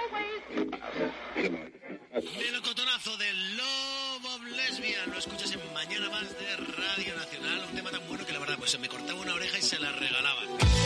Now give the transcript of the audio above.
Melocotonazo del Love of Lesbian. Lo escuchas en Mañana Más de Radio Nacional. Un tema tan bueno que la verdad pues se me cortaba una oreja